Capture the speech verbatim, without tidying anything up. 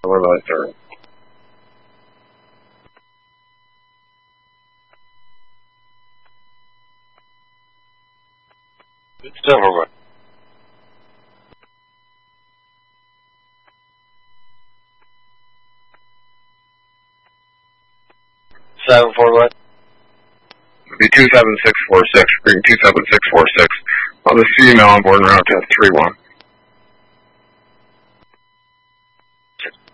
one by third. Seven forward. Seven forward. It'll be two seven six four six. Bring two seven six four six. I'll just see you now on board and route to three one.